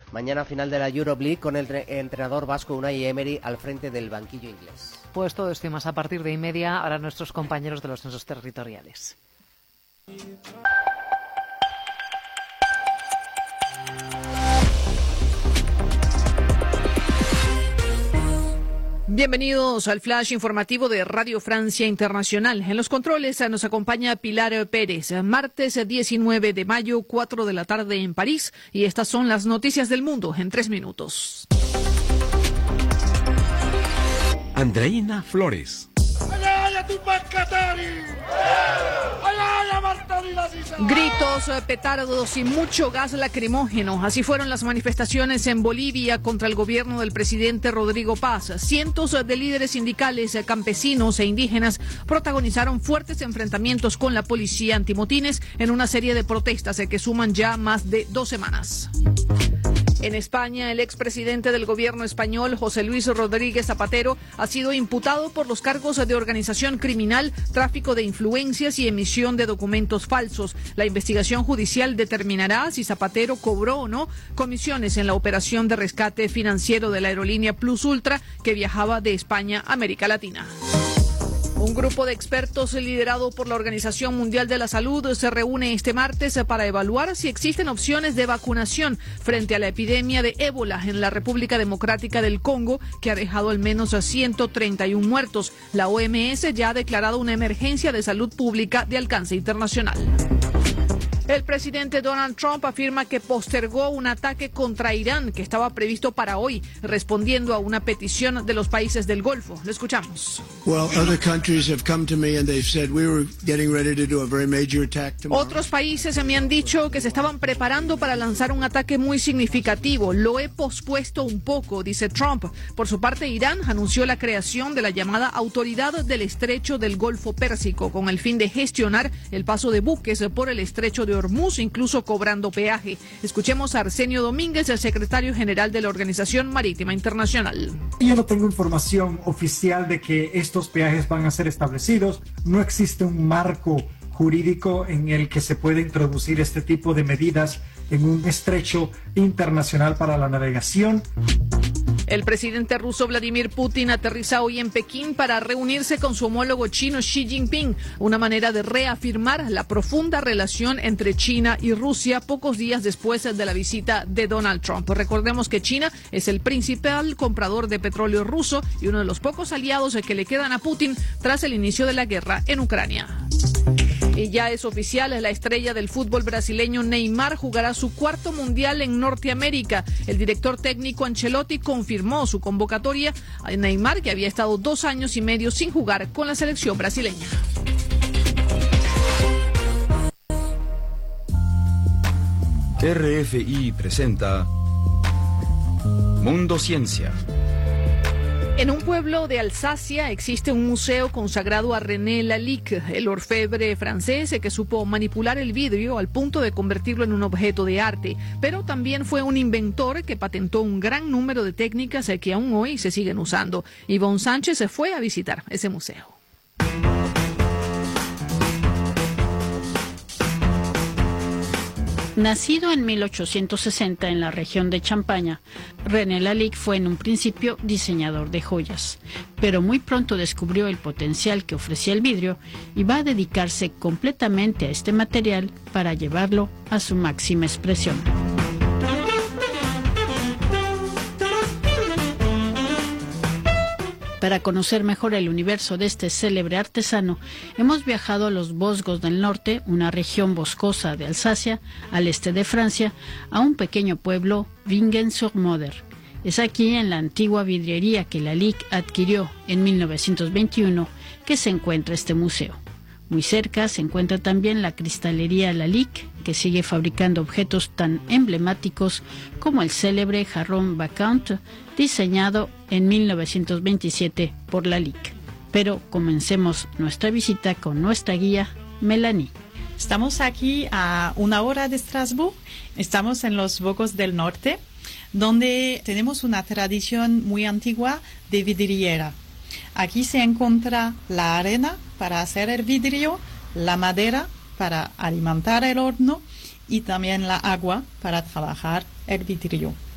Mañana final de la Euroleague con el entrenador vasco Unai Emery al frente del banquillo inglés. Pues todo esto y más a partir de 1:30 harán nuestros compañeros de los censos territoriales. Bienvenidos al flash informativo de Radio Francia Internacional. En los controles nos acompaña Pilar Pérez. Martes 19 de mayo, 4 de la tarde en París. Y estas son las noticias del mundo en 3 minutos. Andreina Flores. Gritos, petardos y mucho gas lacrimógeno. Así fueron las manifestaciones en Bolivia contra el gobierno del presidente Rodrigo Paz. Cientos de líderes sindicales, campesinos e indígenas protagonizaron fuertes enfrentamientos con la policía antimotines en una serie de protestas que suman ya más de 2 semanas. En España, el expresidente del gobierno español, José Luis Rodríguez Zapatero, ha sido imputado por los cargos de organización criminal, tráfico de influencias y emisión de documentos falsos. La investigación judicial determinará si Zapatero cobró o no comisiones en la operación de rescate financiero de la aerolínea Plus Ultra que viajaba de España a América Latina. Un grupo de expertos liderado por la Organización Mundial de la Salud se reúne este martes para evaluar si existen opciones de vacunación frente a la epidemia de ébola en la República Democrática del Congo, que ha dejado al menos a 131 muertos. La OMS ya ha declarado una emergencia de salud pública de alcance internacional. El presidente Donald Trump afirma que postergó un ataque contra Irán que estaba previsto para hoy, respondiendo a una petición de los países del Golfo. Lo escuchamos. Otros países me han dicho que se estaban preparando para lanzar un ataque muy significativo. Lo he pospuesto un poco, dice Trump. Por su parte, Irán anunció la creación de la llamada Autoridad del Estrecho del Golfo Pérsico, con el fin de gestionar el paso de buques por el estrecho de Hormuz, incluso cobrando peaje. Escuchemos a Arsenio Domínguez, el secretario general de la Organización Marítima Internacional. Yo no tengo información oficial de que estos peajes van a ser establecidos. No existe un marco jurídico en el que se pueda introducir este tipo de medidas en un estrecho internacional para la navegación. El presidente ruso Vladimir Putin aterriza hoy en Pekín para reunirse con su homólogo chino Xi Jinping, una manera de reafirmar la profunda relación entre China y Rusia pocos días después de la visita de Donald Trump. Recordemos que China es el principal comprador de petróleo ruso y uno de los pocos aliados que le quedan a Putin tras el inicio de la guerra en Ucrania. Y ya es oficial, la estrella del fútbol brasileño Neymar jugará su 4º mundial en Norteamérica. El director técnico Ancelotti confirmó su convocatoria a Neymar, que había estado 2 años y medio sin jugar con la selección brasileña. RFI presenta Mundo Ciencia. En un pueblo de Alsacia existe un museo consagrado a René Lalique, el orfebre francés que supo manipular el vidrio al punto de convertirlo en un objeto de arte. Pero también fue un inventor que patentó un gran número de técnicas que aún hoy se siguen usando. Ivonne Sánchez se fue a visitar ese museo. Nacido en 1860 en la región de Champaña, René Lalique fue en un principio diseñador de joyas, pero muy pronto descubrió el potencial que ofrecía el vidrio y va a dedicarse completamente a este material para llevarlo a su máxima expresión. Para conocer mejor el universo de este célebre artesano, hemos viajado a los Vosgos del Norte, una región boscosa de Alsacia, al este de Francia, a un pequeño pueblo, Wingen-sur-Moder. Es aquí, en la antigua vidriería que Lalique adquirió en 1921, que se encuentra este museo. Muy cerca se encuentra también la cristalería Lalique, que sigue fabricando objetos tan emblemáticos como el célebre jarrón Bacchante, diseñado en 1927 por Lalique. Pero comencemos nuestra visita con nuestra guía, Melanie. Estamos aquí a 1 hora de Estrasburgo, estamos en los Vosgos del Norte, donde tenemos una tradición muy antigua de vidriera. Aquí se encuentra la arena para hacer el vidrio, la madera para alimentar el horno y también la agua para trabajar el vidrio.